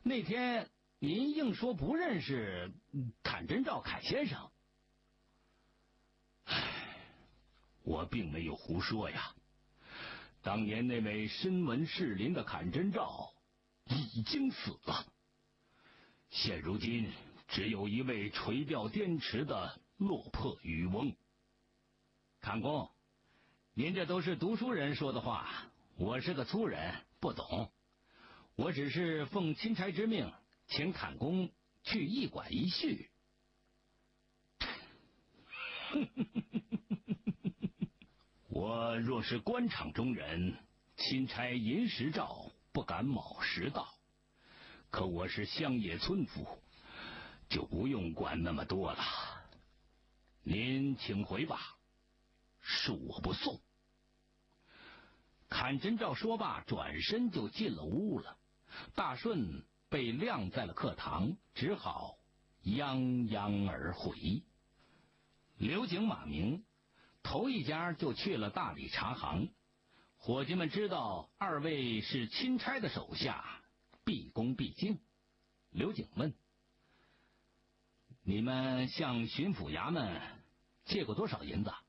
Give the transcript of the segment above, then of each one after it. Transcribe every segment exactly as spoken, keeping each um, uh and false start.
那天您硬说不认识阚真照阚先生。 唉，我并没有胡说呀。当年那位身闻士林的阚真照已经死了，现如今只有一位垂钓滇池的落魄渔翁。 阚公，您这都是读书人说的话，我是个粗人，不懂。我只是奉钦差之命，请阚公去驿馆一叙。 我若是官场中人，钦差银石照不敢卯实道，可我是乡野村夫，就不用管那么多了。您请回吧，恕我不送。 阚真照说罢，转身就进了屋了。大顺被晾在了客堂，只好泱泱而回。刘景、马明头一家就去了大理茶行。伙计们知道二位是钦差的手下，毕恭毕敬。刘景问：你们向巡抚衙门借过多少银子？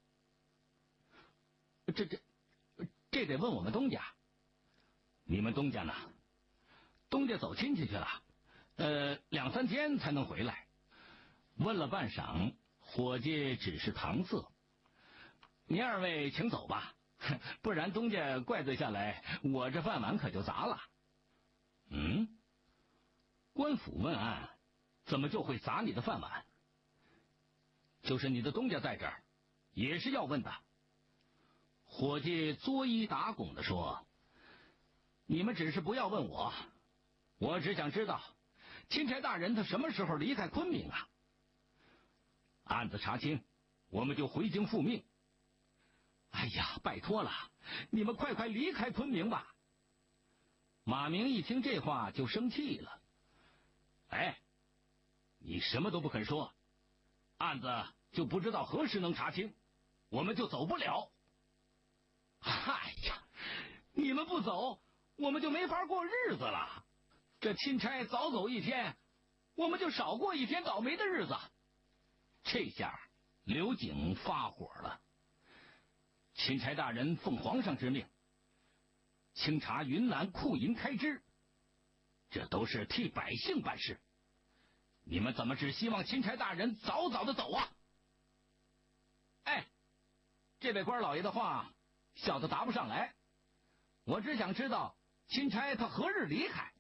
这这这得问我们东家。你们东家呢？东家走亲戚去了，呃，两三天才能回来。问了半晌，伙计只是搪塞。您二位请走吧，不然东家怪罪下来，我这饭碗可就砸了。嗯，官府问案，怎么就会砸你的饭碗？就是你的东家在这儿，也是要问的。伙计作揖打拱地说：你们只是不要问我，我只想知道钦差大人他什么时候离开昆明啊？案子查清，我们就回京复命。哎呀，拜托了，你们快快离开昆明吧。马明一听这话就生气了。哎，你什么都不肯说，案子就不知道何时能查清，我们就走不了。哎呀，你们不走，我们就没法过日子了。这钦差早走一天，我们就少过一天倒霉的日子。这下刘景发火了。钦差大人奉皇上之命，清查云南库银开支，这都是替百姓办事，你们怎么只希望钦差大人早早的走啊？哎，这位官老爷的话小的答不上来，我只想知道钦差他何日离开。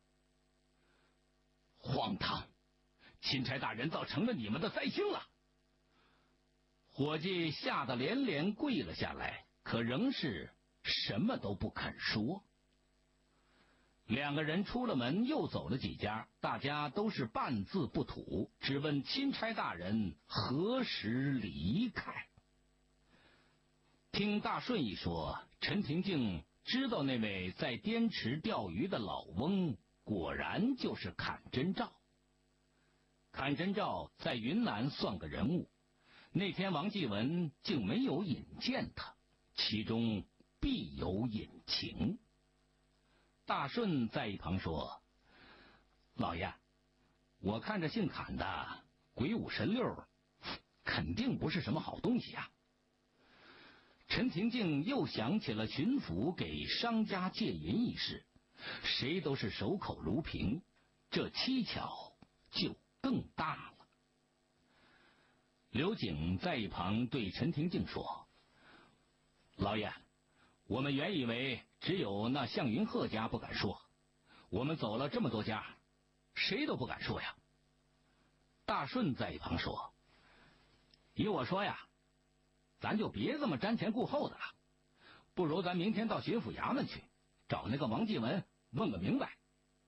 荒唐，钦差大人倒成了你们的灾星了。伙计吓得连连跪了下来，可仍是什么都不肯说。两个人出了门，又走了几家，大家都是半字不吐，只问钦差大人何时离开。听大顺一说，陈廷敬知道那位在滇池钓鱼的老翁果然就是阚真照。阚真照在云南算个人物，那天王继文竟没有引荐他，其中必有隐情。大顺在一旁说：老爷，我看着姓阚的鬼五神六，肯定不是什么好东西啊。陈廷敬又想起了巡抚给商家借银一事，谁都是守口如瓶，这蹊跷就更大了。刘景在一旁对陈廷敬说：老爷，我们原以为只有那向云鹤家不敢说，我们走了这么多家，谁都不敢说呀。大顺在一旁说：依我说呀，咱就别这么瞻前顾后的了，不如咱明天到巡抚衙门去，找那个王继文问个明白。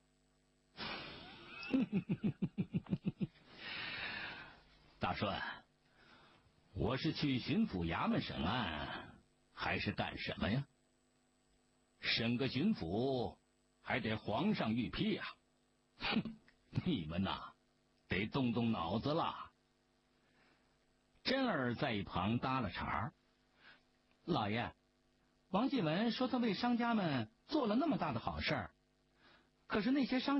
大顺，我是去巡抚衙门审案，还是干什么呀？审个巡抚还得皇上御批呀！哼，你们呐，得动动脑子了。真儿在一旁搭了茬：老爷，王继文说他为商家们做了那么大的好事儿，可是那些商